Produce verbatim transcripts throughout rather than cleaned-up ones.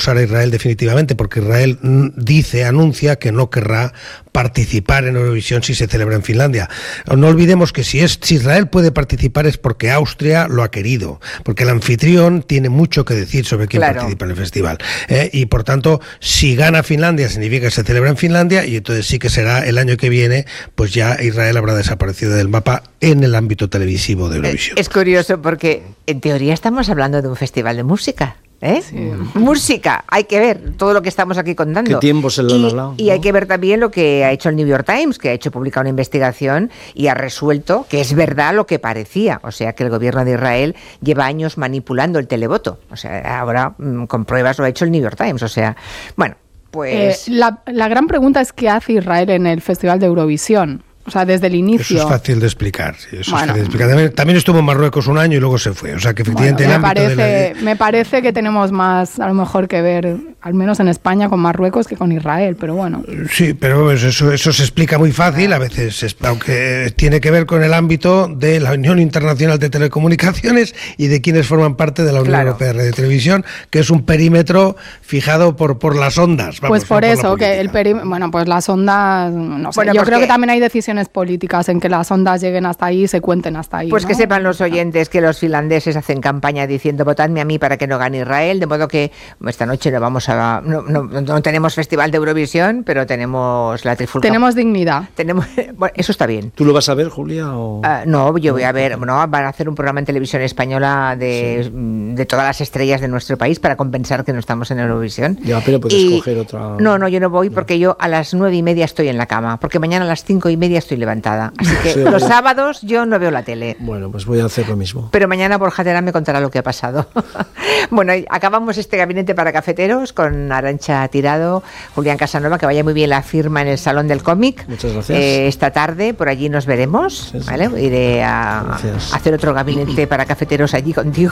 expulsar a Israel definitivamente, porque Israel dice, anuncia que no querrá participar en Eurovisión si se celebra en Finlandia. No olvidemos que si, es, si Israel puede participar es porque Austria lo ha querido, porque el anfitrión tiene mucho que decir sobre quién claro. participa en el festival. Eh, y por tanto, si gana Finlandia significa que se celebra en Finlandia, y entonces sí que será el año que viene, pues ya Israel habrá desaparecido del mapa en el ámbito televisivo de Eurovisión. Es curioso porque en teoría estamos hablando de un festival de música. ¿Eh? Sí. Música, hay que ver todo lo que estamos aquí contando. ¿Qué tiempo se lo y, han hablado, y ¿no? hay que ver también lo que ha hecho el New York Times, que ha hecho publicar una investigación y ha resuelto que es verdad lo que parecía, o sea que el gobierno de Israel lleva años manipulando el televoto, o sea, ahora con pruebas lo ha hecho el New York Times, o sea, bueno, pues... Eh, la, la gran pregunta es ¿qué hace Israel en el Festival de Eurovisión? O sea, desde el inicio. Eso es fácil de explicar. Sí, eso bueno. es fácil de explicar. También, también estuvo en Marruecos un año y luego se fue. O sea, que efectivamente bueno, el me ámbito parece, de la... me parece que tenemos más, a lo mejor, que ver, al menos en España, con Marruecos que con Israel, pero bueno. Sí, pero eso, eso se explica muy fácil, a veces, aunque tiene que ver con el ámbito de la Unión Internacional de Telecomunicaciones y de quienes forman parte de la Unión claro. Europea de Radio y Televisión, que es un perímetro fijado por, por las ondas. Vamos, pues por no eso, por que el perímetro, bueno, pues las ondas, no sé, bueno, yo porque... creo que también hay decisiones políticas en que las ondas lleguen hasta ahí y se cuenten hasta ahí. Pues ¿no? que sepan los oyentes que los finlandeses hacen campaña diciendo votadme a mí para que no gane Israel, de modo que esta noche no vamos a no, no, no tenemos festival de Eurovisión, pero tenemos la trifulca. Tenemos dignidad. Tenemos, bueno, eso está bien. ¿Tú lo vas a ver, Julia? O... Uh, no, yo voy a ver, no, van a hacer un programa en televisión española de, sí. de todas las estrellas de nuestro país para compensar que no estamos en Eurovisión. Ya, pero puedes y, coger otra... No, no, yo no voy porque no. yo a las nueve y media estoy en la cama, porque mañana a las cinco y media estoy levantada. Así que sí, los sábados yo no veo la tele. Bueno, pues voy a hacer lo mismo. Pero mañana Borja Terán me contará lo que ha pasado. Bueno, acabamos este gabinete para cafeteros con Arantxa Tirado, Julián Casanova, que vaya muy bien la firma en el Salón del Cómic. Muchas gracias. Eh, esta tarde, por allí nos veremos, sí, sí. ¿vale? Iré a, a hacer otro gabinete para cafeteros allí contigo.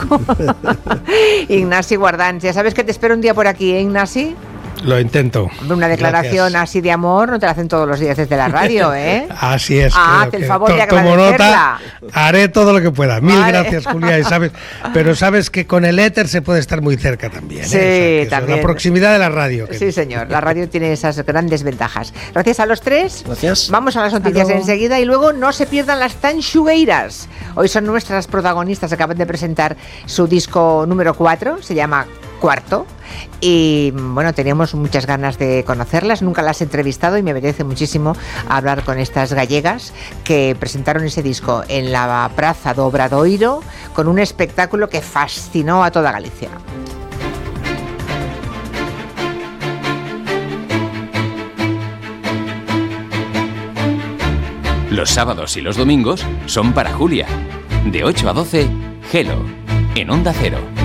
Ignasi Guardans, ya sabes que te espero un día por aquí, ¿eh, Ignasi? Lo intento. Una declaración Gracias. Así de amor no te la hacen todos los días desde la radio, ¿eh? Así es. Ah, haz el favor de agradecerla. Tomo nota, haré todo lo que pueda. Mil vale. gracias, Julia. Y sabes, pero sabes que con el éter se puede estar muy cerca también. Sí, ¿eh? O sea, también. La proximidad de la radio. Sí, señor. La radio tiene esas grandes ventajas. Gracias a los tres. Gracias. Vamos a las noticias enseguida y luego no se pierdan las Tanxugueiras. Hoy son nuestras protagonistas. Acaban de presentar su disco número cuatro. Se llama Cuarto. Y bueno, teníamos muchas ganas de conocerlas, nunca las he entrevistado y me merece muchísimo hablar con estas gallegas que presentaron ese disco en la Praza do Obradoiro con un espectáculo que fascinó a toda Galicia. Los sábados y los domingos son para Julia. De ocho a doce, Hello, en Onda Cero.